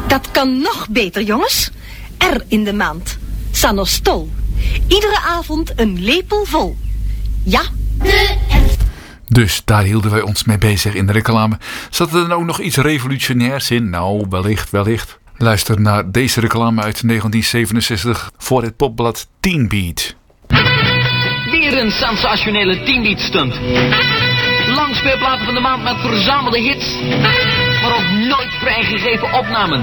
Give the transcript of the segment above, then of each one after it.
Dat kan nog beter, jongens. R in de maand. Sanostol. Iedere avond een lepel vol. Ja. Dus daar hielden wij ons mee bezig in de reclame. Zat er dan ook nog iets revolutionairs in? Nou, wellicht. Luister naar deze reclame uit 1967 voor het popblad Teen Beat. Weer een sensationele Teen Beat stunt. Langspeelplaten van de maand met verzamelde hits, maar ook nooit vrijgegeven opnamen.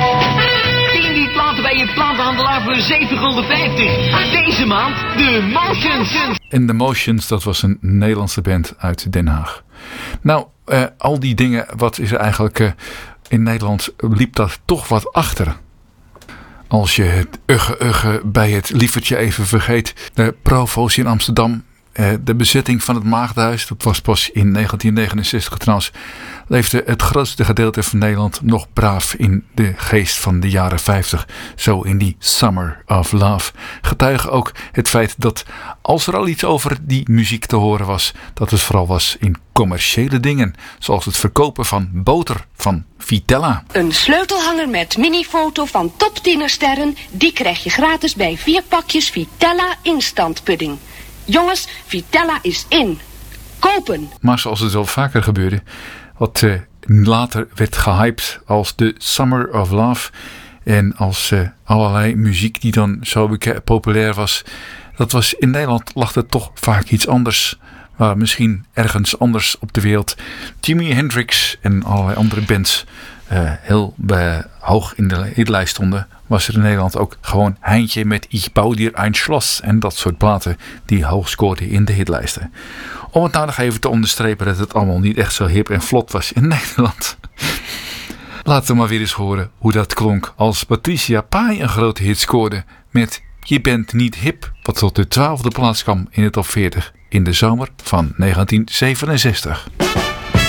10 die platen bij je platenhandelaar voor €7,50. Deze maand de Motions. En The Motions, dat was een Nederlandse band uit Den Haag. Nou, al die dingen, wat is er eigenlijk... in Nederland liep dat toch wat achter. Als je het ugge bij het lievertje even vergeet. De provo's in Amsterdam. De bezetting van het Maagdenhuis. Dat was pas in 1969 trouwens. Leefde het grootste gedeelte van Nederland nog braaf in de geest van de jaren 50. Zo in die Summer of Love. Getuige ook het feit dat als er al iets over die muziek te horen was. Dat het vooral was in commerciële dingen. Zoals het verkopen van boter van Vitella. Een sleutelhanger met minifoto van top 10 sterren. Die krijg je gratis bij 4 pakjes Vitella Instant Pudding. Jongens, Vitella is in. Kopen. Maar zoals het wel vaker gebeurde, wat later werd gehyped als de Summer of Love. En als allerlei muziek die dan zo populair was. Dat was in Nederland lag het toch vaak iets anders. Waar misschien ergens anders op de wereld Jimi Hendrix en allerlei andere bands heel hoog in de hitlijst stonden, was er in Nederland ook gewoon Heintje met Ich bau dir ein Schloss en dat soort platen die hoog scoorden in de hitlijsten. Om het nou nog even te onderstrepen dat het allemaal niet echt zo hip en vlot was in Nederland. Laten we maar weer eens horen hoe dat klonk als Patricia Pai een grote hit scoorde met Je bent niet hip, wat tot de 12e plaats kwam in de top 40 in de zomer van 1967.